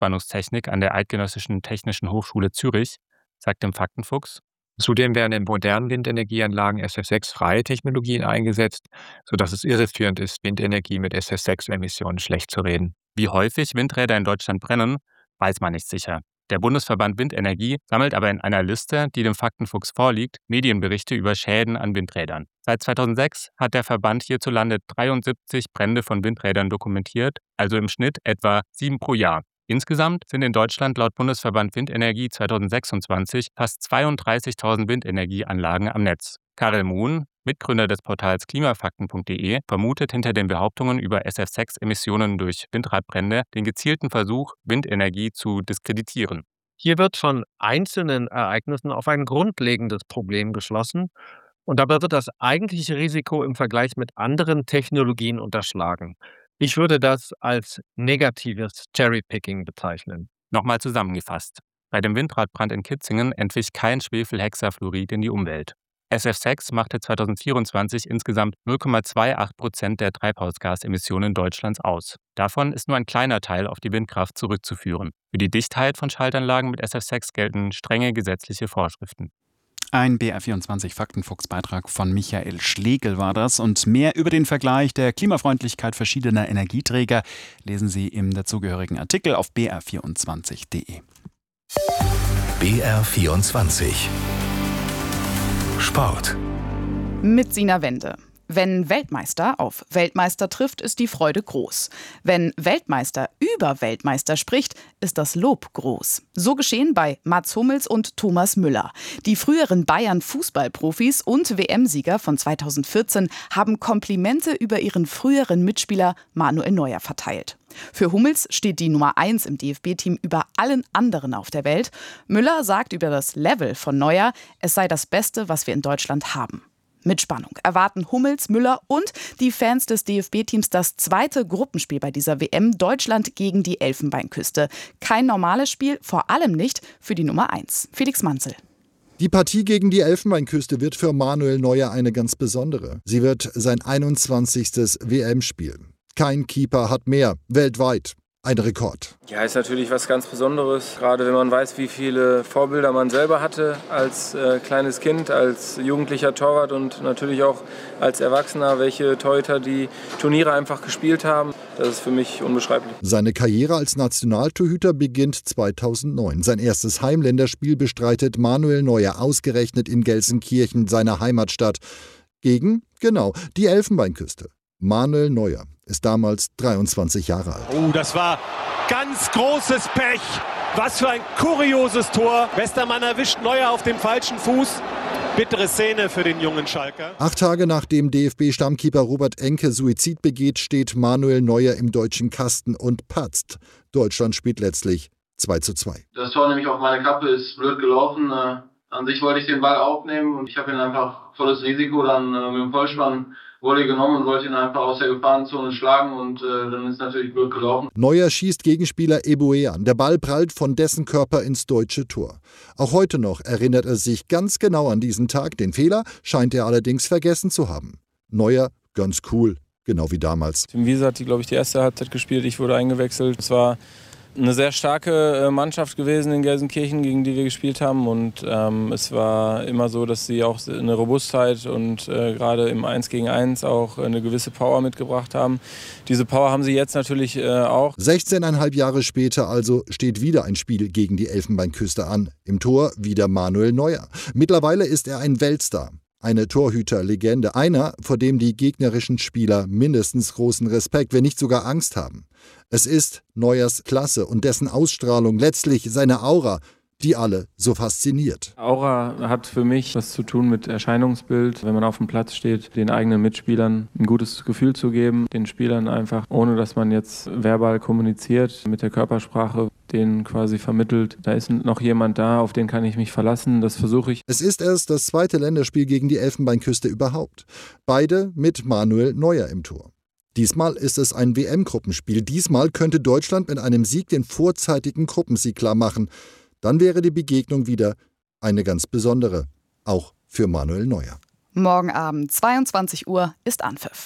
Hochspannungstechnik an der Eidgenössischen Technischen Hochschule Zürich, sagt dem Faktenfuchs. Zudem werden in modernen Windenergieanlagen SF6-freie Technologien eingesetzt, sodass es irreführend ist, Windenergie mit SF6-Emissionen schlecht zu reden. Wie häufig Windräder in Deutschland brennen, weiß man nicht sicher. Der Bundesverband Windenergie sammelt aber in einer Liste, die dem Faktenfuchs vorliegt, Medienberichte über Schäden an Windrädern. Seit 2006 hat der Verband hierzulande 73 Brände von Windrädern dokumentiert, also im Schnitt etwa 7 pro Jahr. Insgesamt sind in Deutschland laut Bundesverband Windenergie 2026 fast 32.000 Windenergieanlagen am Netz. Karel Mohn, Mitgründer des Portals klimafakten.de, vermutet hinter den Behauptungen über SF6-Emissionen durch Windradbrände den gezielten Versuch, Windenergie zu diskreditieren. Hier wird von einzelnen Ereignissen auf ein grundlegendes Problem geschlossen und dabei wird das eigentliche Risiko im Vergleich mit anderen Technologien unterschlagen. Ich würde das als negatives Cherrypicking bezeichnen. Nochmal zusammengefasst. Bei dem Windradbrand in Kitzingen entwich kein Schwefelhexafluorid in die Umwelt. SF6 machte 2024 insgesamt 0,28% der Treibhausgasemissionen Deutschlands aus. Davon ist nur ein kleiner Teil auf die Windkraft zurückzuführen. Für die Dichtheit von Schaltanlagen mit SF6 gelten strenge gesetzliche Vorschriften. Ein BR24-Faktenfuchs-Beitrag von Michael Schlegel war das. Und mehr über den Vergleich der Klimafreundlichkeit verschiedener Energieträger lesen Sie im dazugehörigen Artikel auf br24.de. BR24 Sport. Mit Sina Wende. Wenn Weltmeister auf Weltmeister trifft, ist die Freude groß. Wenn Weltmeister über Weltmeister spricht, ist das Lob groß. So geschehen bei Mats Hummels und Thomas Müller. Die früheren Bayern-Fußballprofis und WM-Sieger von 2014 haben Komplimente über ihren früheren Mitspieler Manuel Neuer verteilt. Für Hummels steht die Nummer 1 im DFB-Team über allen anderen auf der Welt. Müller sagt über das Level von Neuer, es sei das Beste, was wir in Deutschland haben. Mit Spannung erwarten Hummels, Müller und die Fans des DFB-Teams das zweite Gruppenspiel bei dieser WM, Deutschland gegen die Elfenbeinküste. Kein normales Spiel, vor allem nicht für die Nummer 1. Felix Manzel. Die Partie gegen die Elfenbeinküste wird für Manuel Neuer eine ganz besondere. Sie wird sein 21. WM-Spiel. Kein Keeper hat mehr, weltweit. Ein Rekord. Ja, ist natürlich was ganz Besonderes, gerade wenn man weiß, wie viele Vorbilder man selber hatte als kleines Kind, als jugendlicher Torwart und natürlich auch als Erwachsener, welche Torhüter die Turniere einfach gespielt haben. Das ist für mich unbeschreiblich. Seine Karriere als Nationaltorhüter beginnt 2009. Sein erstes Heimländerspiel bestreitet Manuel Neuer ausgerechnet in Gelsenkirchen, seiner Heimatstadt, gegen, die Elfenbeinküste. Manuel Neuer ist damals 23 Jahre alt. Oh, das war ganz großes Pech. Was für ein kurioses Tor. Westermann erwischt Neuer auf dem falschen Fuß. Bittere Szene für den jungen Schalker. 8 Tage nachdem DFB-Stammkeeper Robert Enke Suizid begeht, steht Manuel Neuer im deutschen Kasten und patzt. Deutschland spielt letztlich 2:2. Das Tor nämlich auf meine Kappe ist blöd gelaufen. An sich wollte ich den Ball aufnehmen und ich habe ihn einfach volles Risiko dann mit dem Vollspann Volley genommen und wollte ihn einfach aus der Gefahrenzone schlagen und dann ist natürlich blöd gelaufen. Neuer schießt Gegenspieler Eboué an. Der Ball prallt von dessen Körper ins deutsche Tor. Auch heute noch erinnert er sich ganz genau an diesen Tag. Den Fehler scheint er allerdings vergessen zu haben. Neuer ganz cool, genau wie damals. Tim Wiese hat, glaube ich, die erste Halbzeit gespielt. Ich wurde eingewechselt. Es war eine sehr starke Mannschaft gewesen in Gelsenkirchen, gegen die wir gespielt haben. Und es war immer so, dass sie auch eine Robustheit und gerade im 1 gegen 1 auch eine gewisse Power mitgebracht haben. Diese Power haben sie jetzt natürlich auch. 16,5 Jahre später also steht wieder ein Spiel gegen die Elfenbeinküste an. Im Tor wieder Manuel Neuer. Mittlerweile ist er ein Weltstar. Eine Torhüterlegende, einer, vor dem die gegnerischen Spieler mindestens großen Respekt, wenn nicht sogar Angst haben. Es ist Neuers Klasse und dessen Ausstrahlung, letztlich seine Aura, die alle so fasziniert. Aura hat für mich was zu tun mit Erscheinungsbild. Wenn man auf dem Platz steht, den eigenen Mitspielern ein gutes Gefühl zu geben, den Spielern einfach, ohne dass man jetzt verbal kommuniziert, mit der Körpersprache denen quasi vermittelt, da ist noch jemand da, auf den kann ich mich verlassen, das versuche ich. Es ist erst das zweite Länderspiel gegen die Elfenbeinküste überhaupt. Beide mit Manuel Neuer im Tor. Diesmal ist es ein WM-Gruppenspiel. Diesmal könnte Deutschland mit einem Sieg den vorzeitigen Gruppensieg klar machen. Dann wäre die Begegnung wieder eine ganz besondere, auch für Manuel Neuer. Morgen Abend 22 Uhr ist Anpfiff.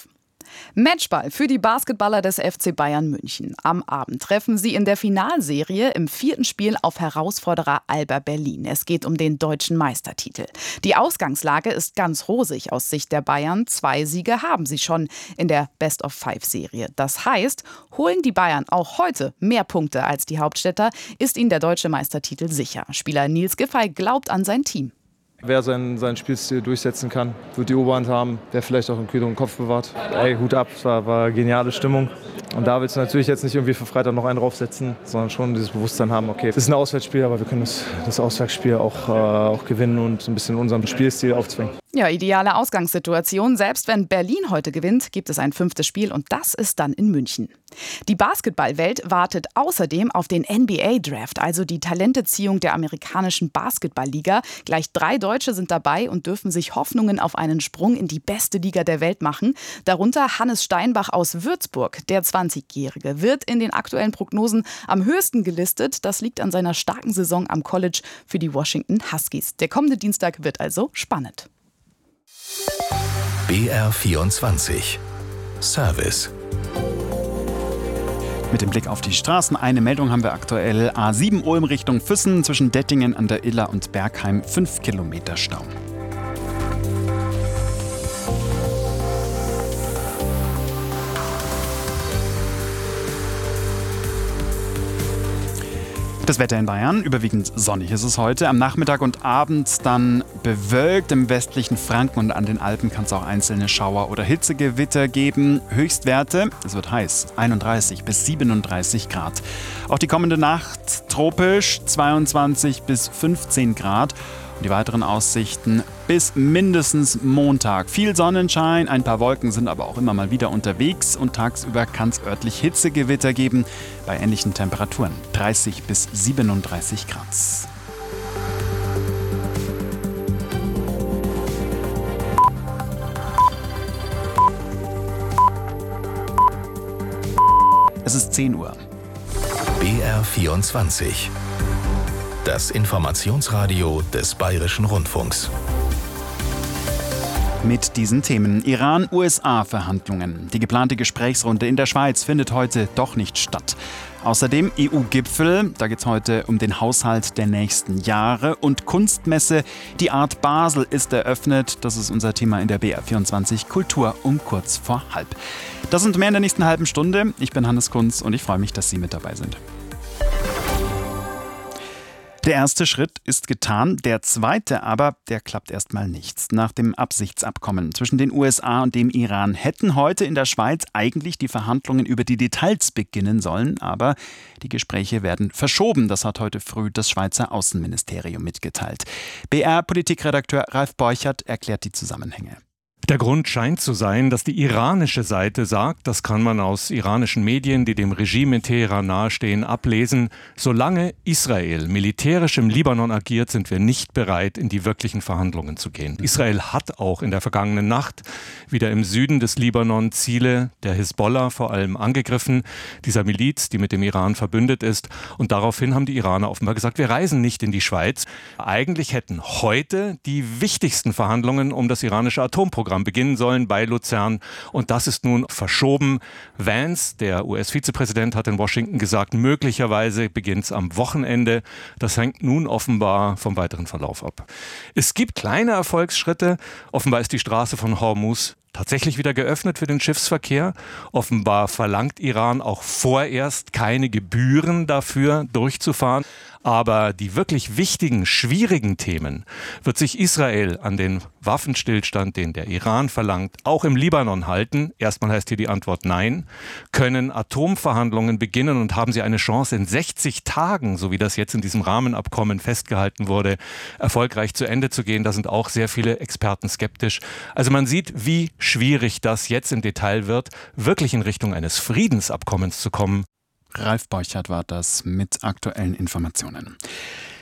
Matchball für die Basketballer des FC Bayern München. Am Abend treffen sie in der Finalserie im 4. Spiel auf Herausforderer Alba Berlin. Es geht um den deutschen Meistertitel. Die Ausgangslage ist ganz rosig aus Sicht der Bayern. 2 Siege haben sie schon in der Best-of-5-Serie. Das heißt, holen die Bayern auch heute mehr Punkte als die Hauptstädter, ist ihnen der deutsche Meistertitel sicher. Spieler Nils Giffey glaubt an sein Team. Wer seinen Spielstil durchsetzen kann, wird die Oberhand haben, wer vielleicht auch einen kühleren Kopf bewahrt. Hut ab, es war geniale Stimmung. Und da willst du natürlich jetzt nicht irgendwie für Freitag noch einen draufsetzen, sondern schon dieses Bewusstsein haben, okay, es ist ein Auswärtsspiel, aber wir können das Auswärtsspiel auch gewinnen und ein bisschen unseren Spielstil aufzwingen. Ja, ideale Ausgangssituation. Selbst wenn Berlin heute gewinnt, gibt es ein 5. Spiel und das ist dann in München. Die Basketballwelt wartet außerdem auf den NBA-Draft, also die Talenteziehung der amerikanischen Basketballliga. Gleich 3 Deutsche sind dabei und dürfen sich Hoffnungen auf einen Sprung in die beste Liga der Welt machen. Darunter Hannes Steinbach aus Würzburg. Der 20-Jährige wird in den aktuellen Prognosen am höchsten gelistet. Das liegt an seiner starken Saison am College für die Washington Huskies. Der kommende Dienstag wird also spannend. BR24 Service. Mit dem Blick auf die Straßen, eine Meldung haben wir aktuell. A7 Ulm Richtung Füssen, zwischen Dettingen an der Iller und Bergheim 5 Kilometer Stau. Das Wetter in Bayern, überwiegend sonnig ist es heute. Am Nachmittag und Abend dann bewölkt. Im westlichen Franken und an den Alpen kann es auch einzelne Schauer- oder Hitzegewitter geben. Höchstwerte, es wird heiß, 31 bis 37 Grad. Auch die kommende Nacht tropisch, 22 bis 15 Grad. Und die weiteren Aussichten bis mindestens Montag. Viel Sonnenschein, ein paar Wolken sind aber auch immer mal wieder unterwegs und tagsüber kann es örtlich Hitzegewitter geben bei ähnlichen Temperaturen, 30 bis 37 Grad. Es ist 10 Uhr. BR24. Das Informationsradio des Bayerischen Rundfunks. Mit diesen Themen: Iran-USA-Verhandlungen. Die geplante Gesprächsrunde in der Schweiz findet heute doch nicht statt. Außerdem EU-Gipfel, da geht es heute um den Haushalt der nächsten Jahre. Und Kunstmesse, die Art Basel ist eröffnet. Das ist unser Thema in der BR24 Kultur um kurz vor halb. Das und mehr in der nächsten halben Stunde. Ich bin Hannes Kunz und ich freue mich, dass Sie mit dabei sind. Der erste Schritt ist getan, der zweite aber, der klappt erstmal nicht. Nach dem Absichtsabkommen zwischen den USA und dem Iran hätten heute in der Schweiz eigentlich die Verhandlungen über die Details beginnen sollen, aber die Gespräche werden verschoben. Das hat heute früh das Schweizer Außenministerium mitgeteilt. BR-Politikredakteur Ralf Borchert erklärt die Zusammenhänge. Der Grund scheint zu sein, dass die iranische Seite sagt, das kann man aus iranischen Medien, die dem Regime in Teheran nahestehen, ablesen, solange Israel militärisch im Libanon agiert, sind wir nicht bereit, in die wirklichen Verhandlungen zu gehen. Israel hat auch in der vergangenen Nacht wieder im Süden des Libanon Ziele der Hisbollah vor allem angegriffen, dieser Miliz, die mit dem Iran verbündet ist. Und daraufhin haben die Iraner offenbar gesagt, wir reisen nicht in die Schweiz. Eigentlich hätten heute die wichtigsten Verhandlungen um das iranische Atomprogramm beginnen sollen bei Luzern. Und das ist nun verschoben. Vance, der US-Vizepräsident, hat in Washington gesagt, möglicherweise beginnt es am Wochenende. Das hängt nun offenbar vom weiteren Verlauf ab. Es gibt kleine Erfolgsschritte. Offenbar ist die Straße von Hormuz tatsächlich wieder geöffnet für den Schiffsverkehr. Offenbar verlangt Iran auch vorerst keine Gebühren dafür, durchzufahren. Aber die wirklich wichtigen, schwierigen Themen wird sich Israel an den Waffenstillstand, den der Iran verlangt, auch im Libanon halten. Erstmal heißt hier die Antwort nein. Können Atomverhandlungen beginnen und haben sie eine Chance in 60 Tagen, so wie das jetzt in diesem Rahmenabkommen festgehalten wurde, erfolgreich zu Ende zu gehen? Da sind auch sehr viele Experten skeptisch. Also man sieht, wie schwierig das jetzt im Detail wird, wirklich in Richtung eines Friedensabkommens zu kommen. Ralf Borchert war das mit aktuellen Informationen.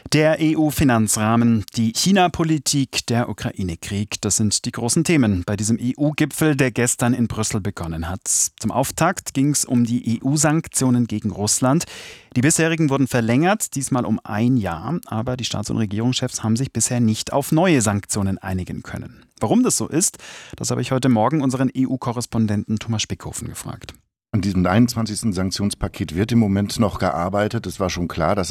Der EU-Finanzrahmen, die China-Politik, der Ukraine-Krieg, das sind die großen Themen bei diesem EU-Gipfel, der gestern in Brüssel begonnen hat. Zum Auftakt ging es um die EU-Sanktionen gegen Russland. Die bisherigen wurden verlängert, diesmal um 1 Jahr, aber die Staats- und Regierungschefs haben sich bisher nicht auf neue Sanktionen einigen können. Warum das so ist, das habe ich heute Morgen unseren EU-Korrespondenten Thomas Spickhofen gefragt. An diesem 21. Sanktionspaket wird im Moment noch gearbeitet. Es war schon klar, dass